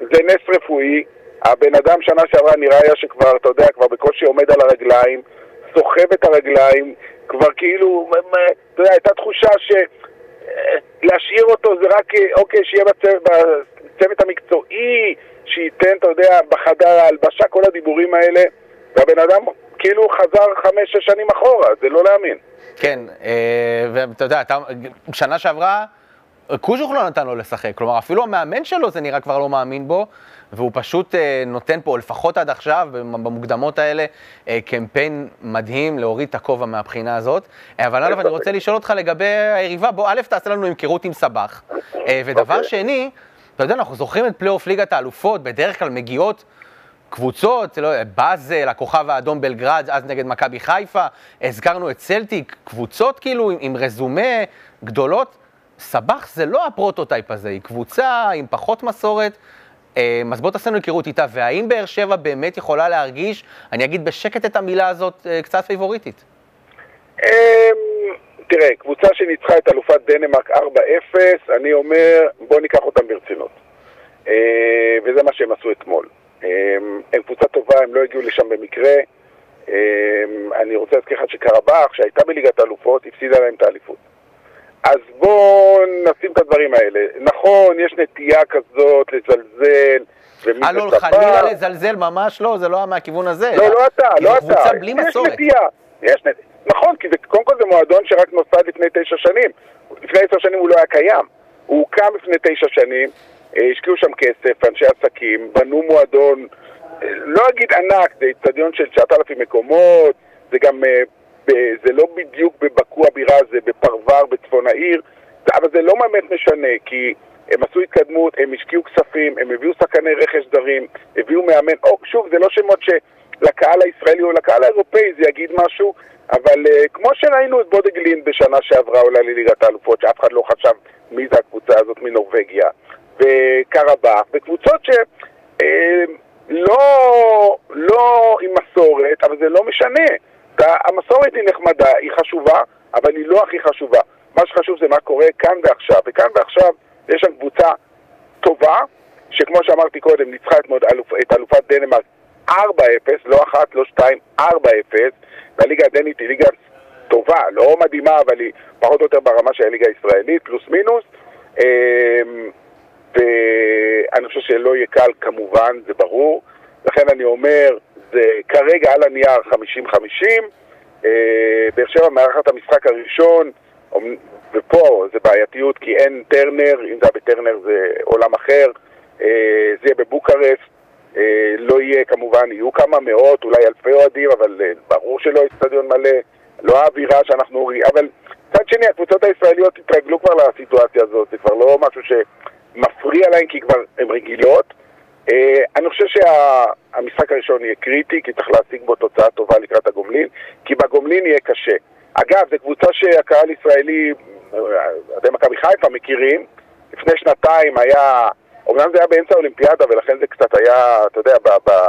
זה נס רפואי. הבן אדם שנה שעברה נראה היה שכבר, אתה יודע, כבר בקושי עומד על הרגליים, סוחב את הרגליים, כבר כאילו, אתה יודע, הייתה תחושה להשאיר אותו זה רק, אוקיי, שיהיה בצוות המקצועי, שייתן, אתה יודע, בחדר ההלבשה, כל הדיבורים האלה, והבן אדם כאילו חזר 5-6 שנים אחורה, זה לא להאמין. כן, ואתה יודע, שנה שעברה, קוז'וך לא נתן לו לשחק, כלומר, אפילו המאמן שלו זה נראה כבר לא מאמין בו, והוא פשוט נותן פה, לפחות עד עכשיו, במוקדמות האלה, קמפיין מדהים להוריד את הכובע מהבחינה הזאת. אבל עליו, אני רוצה לשאול אותך לגבי היריבה, בוא, א', תעשה לנו היכרות עם סבח. ודבר שני, אתה יודע, אנחנו זוכרים את פלייאוף ליגת האלופות, בדרך כלל מגיעות קבוצות, באזל, הכוכב האדום בלגרד, אז נגד מכבי חיפה, הזכרנו את סלטיק, קבוצות כאילו עם רזומה גדולות. סבח זה לא הפרוטוטייפ הזה, היא קבוצה עם פחות מסורת, אז בוא תעשינו היכרות איתה, והאם באר שבע באמת יכולה להרגיש, אני אגיד בשקט את המילה הזאת, קצת פייבוריטית? תראה, קבוצה שניצחה את אלופת דנמרק 4-0, אני אומר, בוא ניקח אותם ברצינות. וזה מה שהם עשו אתמול. הם קבוצה טובה, הם לא הגיעו לשם במקרה. אני רוצה להזכיר לך שקרבח, שהייתה בליגת האלופות, הפסידה להם את האליפות. אז בואו נשים את הדברים האלה. נכון, יש נטייה כזאת לזלזל, לא, חלילה לזלזל, ממש לא, זה לא מהכיוון הזה. לא אתה. זו קבוצה בלי מסורת. יש נטייה. נכון, כי קודם כל זה מועדון שרק נוסד לפני 9 שנים. לפני 10 שנים הוא לא היה קיים. הוא הוקם לפני 9 שנים, השקיעו שם כסף, אנשי עסקים, בנו מועדון, לא אגיד ענק, זה אצטדיון של 9,000 מקומות, זה גם... זה לא בדיוק בבקו הבירה, זה בפרוור, בצפון העיר, אבל זה לא באמת משנה, כי הם עשו התקדמות, הם השקיעו כספים, הם הביאו שחקני רכש זרים, הביאו מאמן, שוב, זה לא שמות שלקהל הישראלי או לקהל האירופאי זה יגיד משהו, אבל כמו שראינו את בודגלין בשנה שעברה עולה לליגת האלופות, שאף אחד לא חשב מי זה הקבוצה הזאת מנורווגיה, וקרבח, וקבוצות לא עם מסורת, אבל זה לא משנה. המסורת היא נחמדה, היא חשובה, אבל היא לא הכי חשובה. מה שחשוב זה מה קורה כאן ועכשיו. וכאן ועכשיו יש שם קבוצה טובה, שכמו שאמרתי קודם, ניצחה את אלופת דנמרק 4-0, לא 1, לא 2, 4-0. והליגה הדנית היא ליגה טובה, לא מדהימה, אבל היא פחות או יותר ברמה של הליגה הישראלית, פלוס מינוס. ואני חושב שלא יהיה קל כמובן, זה ברור. לכן אני אומר, זה כרגע על הנייר 50-50, באר שבע מארחת המשחק הראשון, ופה זה בעייתיות כי אין טרנר, אם זה היה בטרנר זה עולם אחר, זה יהיה בבוקרסט, לא יהיה כמובן, יהיו כמה מאות, אולי אלפי אוהדים, אבל ברור שלא אצטדיון מלא, לא האווירה שאנחנו רואים, אבל צד שני, הקבוצות הישראליות התרגלו כבר לסיטואציה הזאת, זה כבר לא משהו שמפריע להם כי כבר הן רגילות. אני חושב שהמשחק הראשון יהיה קריטי, כי צריך להשיג בו תוצאה טובה לקראת הגומלין, כי בגומלין יהיה קשה. אגב, זו קבוצה שהקהל ישראלי, עדי מכבי חיפה מכירים, לפני 2 היה, אומנם זה היה באמצע האולימפיאדה, ולכן זה קצת היה, אתה יודע,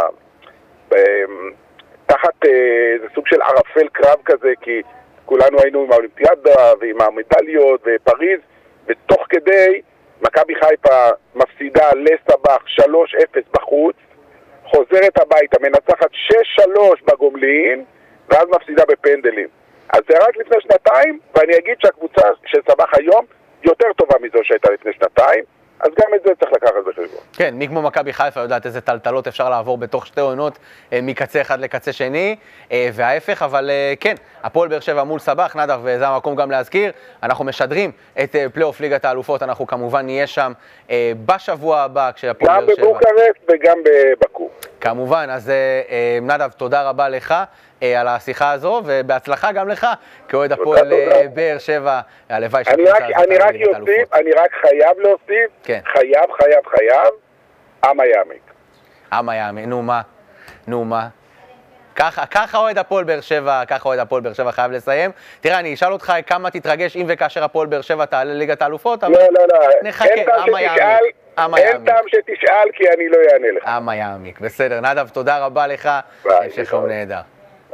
תחת זה סוג של ערפל קרב כזה, כי כולנו היינו עם האולימפיאדה ועם המדליות ופריז, ותוך כדי מכבי חיפה מפסידה לסבח 3-0 בחוץ, חוזרת הביתה, מנצחת 6-3 בגומלין, ואז מפסידה בפנדלים. אז זה רק לפני 2, ואני אגיד שהקבוצה של סבח היום יותר טובה מזו שהייתה לפני 2, אז גם את זה צריך לקחת בחשבון. כן, מי כמו מכבי חיפה יודעת איזה טלטלות אפשר לעבור בתוך 2 עונות מקצה אחד לקצה שני, וההפך, אבל כן, הפועל באר שבע מול סבח, נדב, וזה המקום גם להזכיר, אנחנו משדרים את פלייאוף ליגת האלופות, אנחנו כמובן נהיה שם בשבוע הבא, כשהפועל באר שבע... גם בבוקרסט וגם בבקו. כמובן, אז נדב, תודה רבה לך על השיחה הזו, ובהצלחה גם לך, כאוהד הפועל באר שבע, הלוואי שהקבוצה הזאת תעלה ליגת האלופות. אני רק חייב להוסיף, חייב, עם היעמיק. עם היעמיק, נו מה. ככה אוהד הפועל באר שבע, חייב לסיים. תראה, אני אשאל אותך כמה תתרגש אם וכאשר הפועל באר שבע תעלה ליגת האלופות, אבל נחכה, עם היעמיק. אין טעם שתשאל כי אני לא אענה לך. עם היעמיק, בסדר. נדב, תודה רבה לך, המשך יום נהדר.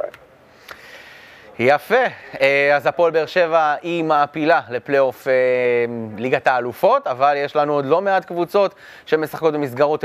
יפה, אז הפועל באר שבע היא מעפילה לפלייאוף ליגת האלופות, אבל יש לנו עוד לא מעט קבוצות שמשחקות במסגרות